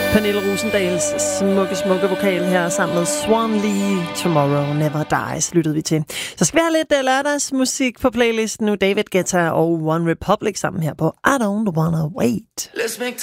Pernille Rosendals smukke vokal her sammen med Swan Lee. Tomorrow Never Dies lyttede vi til. Så skal vi have lidt lørdagsmusik på playlisten nu. David Guetta og One Republic sammen her på I Don't Wanna Wait.